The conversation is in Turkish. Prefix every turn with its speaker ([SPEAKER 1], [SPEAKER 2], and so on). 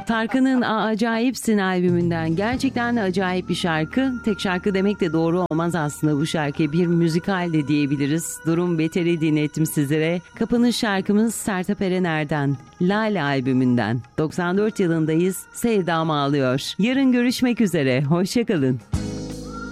[SPEAKER 1] Tarkan'ın Acayipsin albümünden gerçekten acayip bir şarkı. Tek şarkı demek de doğru olmaz aslında bu şarkı. Bir müzikal de diyebiliriz. Durum Beter'i dinlettim sizlere. Kapanış şarkımız Sertab Erener'den, Lale albümünden. 94 yılındayız. Sevdam ağlıyor. Yarın görüşmek üzere. Hoşçakalın.